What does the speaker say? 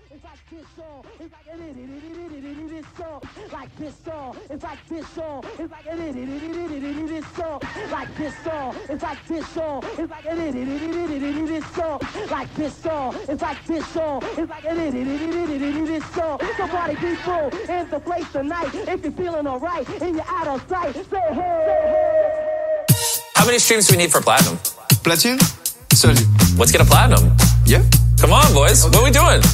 It's like this song. It's like this song. Like this song. It's like this song. It's like this song. Like this song. It's like this song. It's like this song. Like this song. It's like this song. It's like this song. So party people in the place tonight. If you're feeling alright and you're out of sight, say hey. How many streams do we need for platinum? Platine? 30. Let's get a platinum. Yeah. Come on, boys. Okay. What are we doing?